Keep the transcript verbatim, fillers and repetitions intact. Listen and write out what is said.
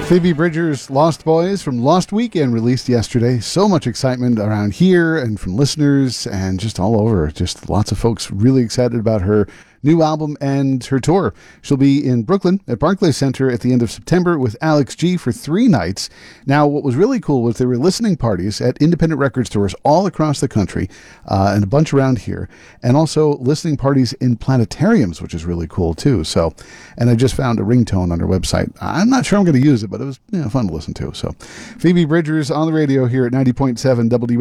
Phoebe Bridgers' Lost Boys from Lost Weekend released yesterday. So much excitement around here and from listeners and just all over. Just lots of folks really excited about her new album and her tour. She'll be in Brooklyn at Barclays Center at the end of September with Alex G for three nights. Now, what was really cool was there were listening parties at independent record stores all across the country uh, and a bunch around here, and also listening parties in planetariums, which is really cool too. So, and I just found a ringtone on her website. I'm not sure I'm going to use it, but it was you know, fun to listen to. So, Phoebe Bridgers on the radio here at ninety point seven W